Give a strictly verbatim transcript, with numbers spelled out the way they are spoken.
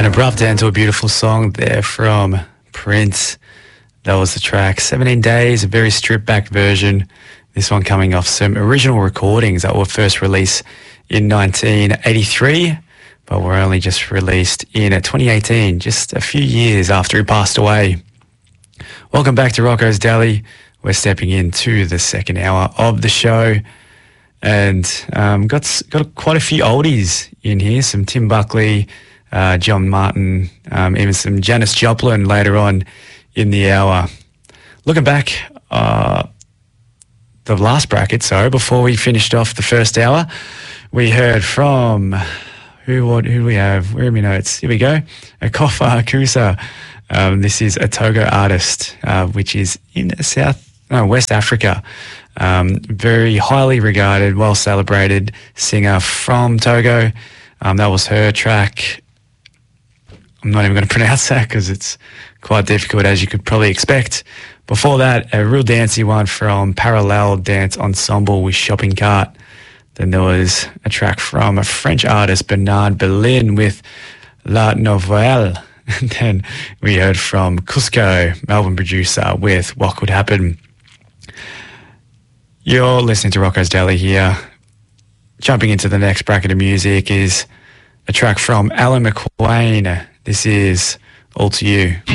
An abrupt end to a beautiful song there from Prince. That was the track. seventeen days, a very stripped back version. This one coming off some original recordings that were first released in nineteen eighty-three, but were only just released in twenty eighteen, just a few years after he passed away. Welcome back to Rocco's Deli. We're stepping into the second hour of the show, and um, got got quite a few oldies in here. Some Tim Buckley, uh, John Martin, um, even some Janis Joplin later on in the hour. Looking back, uh, the last bracket, sorry, before we finished off the first hour, we heard from who? What? Who do we have? Where are my notes? Here we go. Akofa Kusa. Um, this is a Togo artist, uh, which is in South, no, West Africa. Um, very highly regarded, well celebrated singer from Togo. Um, that was her track. I'm not even going to pronounce that because it's quite difficult, as you could probably expect. Before that, a real dancey one from Parallel Dance Ensemble with Shopping Cart. Then there was a track from a French artist, Bernard Berlin, with La Nouvelle. And then we heard from Cusco, Melbourne producer, with What Could Happen. You're listening to Rocco's Deli here. Jumping into the next bracket of music is a track from Alan McQueen. This is All To You.